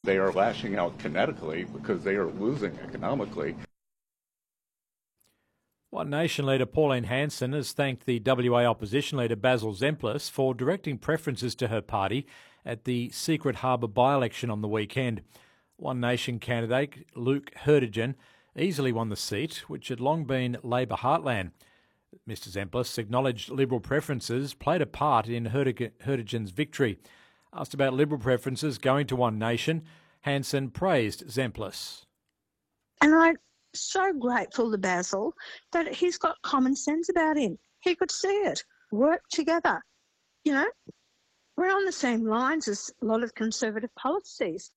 They are lashing out kinetically because they are losing economically. One Nation leader Pauline Hanson has thanked the WA opposition leader Basil Zemplis for directing preferences to her party at the Secret Harbour by-election on the weekend. One Nation candidate Luke Hurtigan easily won the seat, which had long been Labor heartland. Mr Zemplis acknowledged Liberal preferences played a part in Hurtigan's victory. Asked about Liberal preferences going to One Nation, Hanson praised Zemplis. And I'm so grateful to Basil that he's got common sense about him. He could see it. Work together. You know, we're on the same lines as a lot of Conservative policies.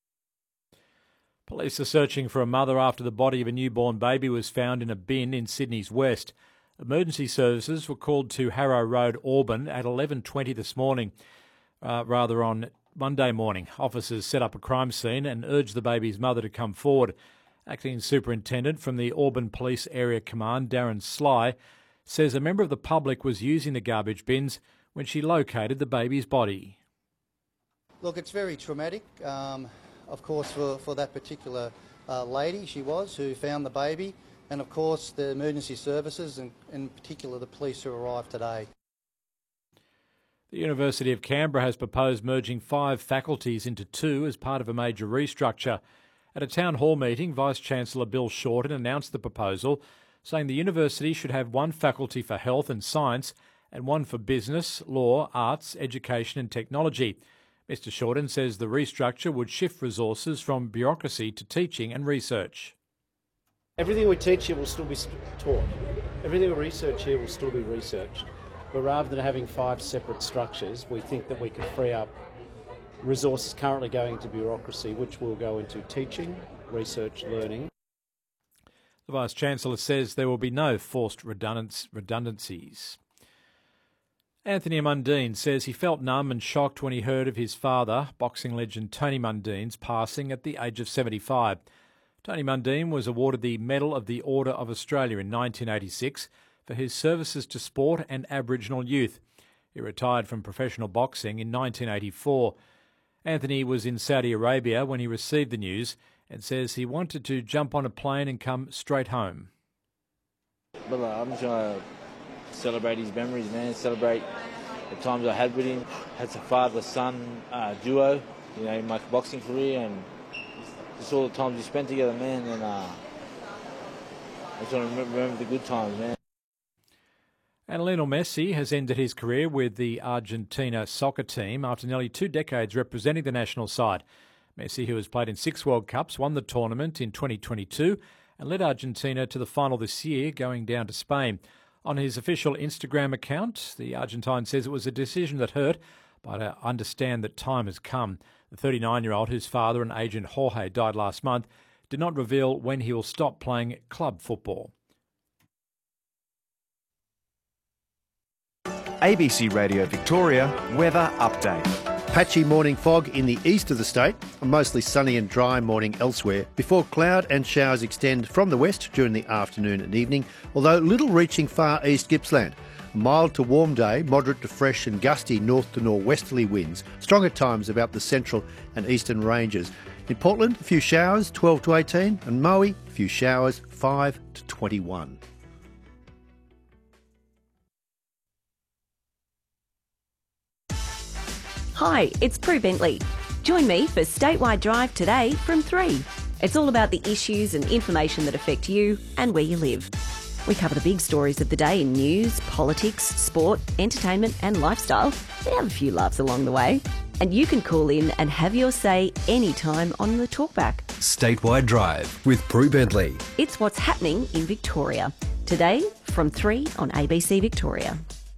Police are searching for a mother after the body of a newborn baby was found in a bin in Sydney's west. Emergency services were called to Harrow Road, Auburn at 11:20 this morning, on Monday morning. Officers set up a crime scene and urged the baby's mother to come forward. Acting Superintendent from the Auburn Police Area Command, Darren Sly, says a member of the public was using the garbage bins when she located the baby's body. Look, it's very traumatic, of course, for that particular lady who found the baby, and of course the emergency services and in particular the police who arrived today. The University of Canberra has proposed merging 5 faculties into 2 as part of a major restructure. At a town hall meeting, Vice-Chancellor Bill Shorten announced the proposal, saying the university should have 1 faculty for health and science and 1 for business, law, arts, education and technology. Mr Shorten says the restructure would shift resources from bureaucracy to teaching and research. Everything we teach here will still be taught. Everything we research here will still be researched. But rather than having 5 separate structures, we think that we can free up resources currently going into bureaucracy, which will go into teaching, research, learning. The Vice-Chancellor says there will be no forced redundancies. Anthony Mundine says he felt numb and shocked when he heard of his father, boxing legend Tony Mundine's passing at the age of 75. Tony Mundine was awarded the Medal of the Order of Australia in 1986 for his services to sport and Aboriginal youth. He retired from professional boxing in 1984. Anthony was in Saudi Arabia when he received the news and says he wanted to jump on a plane and come straight home. But I'm just trying to celebrate his memories, man, celebrate the times I had with him. It's a father-son duo, you know, in my boxing career, and just all the times we spent together, man, and I just want to remember the good times, man. And Lionel Messi has ended his career with the Argentina soccer team after nearly 2 decades representing the national side. Messi, who has played in 6 World Cups, won the tournament in 2022 and led Argentina to the final this year, going down to Spain. On his official Instagram account, the Argentine says it was a decision that hurt, but I understand that time has come. The 39-year-old, whose father and agent Jorge died last month, did not reveal when he will stop playing club football. ABC Radio Victoria weather update. Patchy morning fog in the east of the state, a mostly sunny and dry morning elsewhere, before cloud and showers extend from the west during the afternoon and evening, although little reaching far east Gippsland. Mild to warm day, moderate to fresh and gusty north to northwesterly winds, strong at times about the central and eastern ranges. In Portland, a few showers, 12 to 18, and Moe, a few showers, 5 to 21. Hi, it's Prue Bentley. Join me for Statewide Drive today from 3. It's all about the issues and information that affect you and where you live. We cover the big stories of the day in news, politics, sport, entertainment and lifestyle. We have a few laughs along the way. And you can call in and have your say anytime on the talkback. Statewide Drive with Prue Bentley. It's what's happening in Victoria. Today from 3 on ABC Victoria.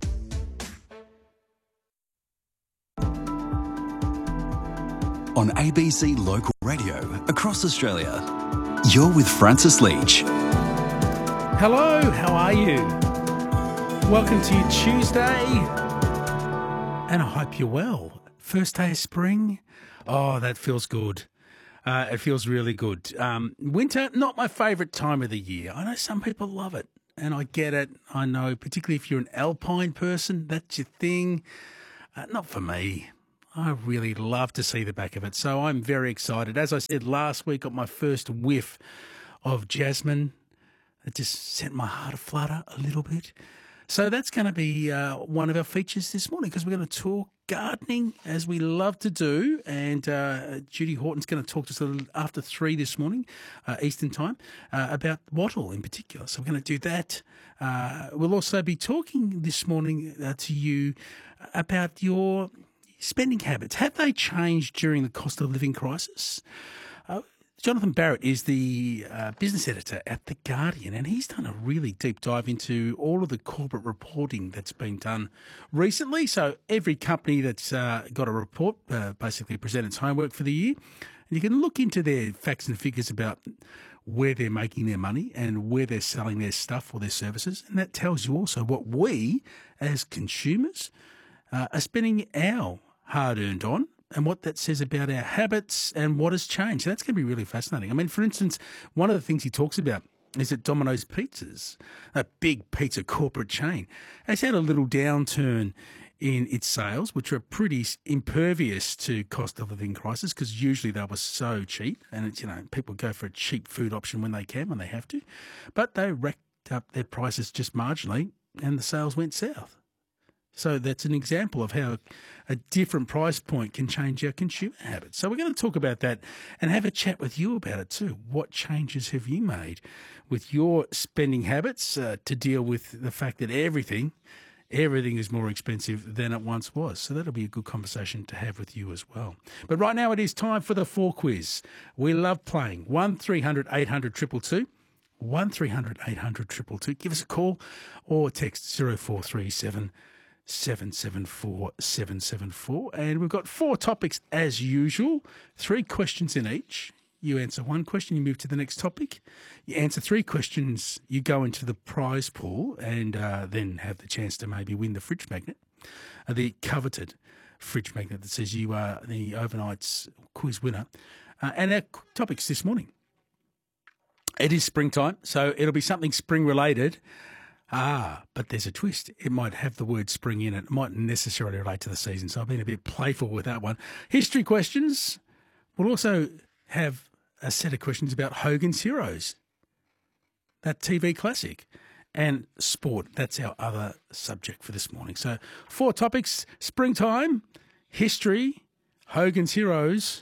On ABC Local Radio across Australia. You're with Francis Leach. Hello, how are you? Welcome to your Tuesday. And I hope you're well. First day of spring. Oh, that feels good. It feels really good. Winter, not my favourite time of the year. I know some people love it, and I get it. I know, particularly if you're an alpine person, that's your thing. Not for me. I really love to see the back of it. So I'm very excited. As I said last week, got my first whiff of jasmine. It just sent my heart aflutter a little bit. So that's going to be one of our features this morning, because we're going to talk gardening, as we love to do. And Judy Horton's going to talk to us a little after 3 this morning, Eastern time, about wattle in particular. So we're going to do that. We'll also be talking this morning to you about your spending habits. Have they changed during the cost of living crisis? Jonathan Barrett is the business editor at The Guardian, and he's done a really deep dive into all of the corporate reporting that's been done recently. So every company that's got a report basically present its homework for the year, and you can look into their facts and figures about where they're making their money and where they're selling their stuff or their services. And that tells you also what we, as consumers, are spending our hard-earned on, and what that says about our habits and what has changed. So that's going to be really fascinating. I mean, for instance, one of the things he talks about is that Domino's Pizzas, a big pizza corporate chain, has had a little downturn in its sales, which are pretty impervious to cost of living crisis, because usually they were so cheap, and it's, people go for a cheap food option when they can, when they have to. But they racked up their prices just marginally, and the sales went south. So that's an example of how a different price point can change our consumer habits. So we're going to talk about that and have a chat with you about it too. What changes have you made with your spending habits to deal with the fact that everything is more expensive than it once was? So that'll be a good conversation to have with you as well. But right now it is time for the 4 quiz. We love playing. 1300 800 222. 1300 800 222. Give us a call or text 0437 774 774, and we've got 4 topics as usual, 3 questions in each. You answer 1 question, you move to the next topic. You answer 3 questions, you go into the prize pool, and then have the chance to maybe win the fridge magnet, the coveted fridge magnet that says you are the overnight's quiz winner. And our topics this morning, it is springtime, so it'll be something spring related. But there's a twist. It might have the word spring in it. It mightn't necessarily relate to the season, so I've been a bit playful with that one. History questions. We'll also have a set of questions about Hogan's Heroes, that TV classic, and sport. That's our other subject for this morning. So 4 topics: springtime, history, Hogan's Heroes.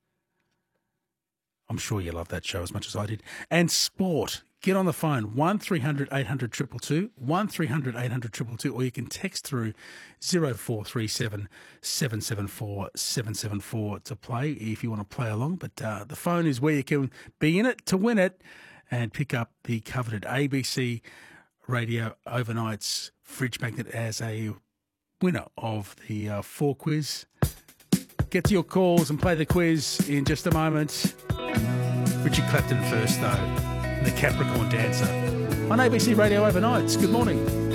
I'm sure you love that show as much as I did. And sport. Get on the phone, 1300 800 222, 1300 800 222, or you can text through 0437 774 774 to play if you want to play along. But the phone is where you can be in it to win it and pick up the coveted ABC Radio Overnights fridge magnet as a winner of the 4 quiz. Get to your calls and play the quiz in just a moment. Richard Clapton first, though. The Capricorn Dancer on ABC Radio Overnights. Good morning.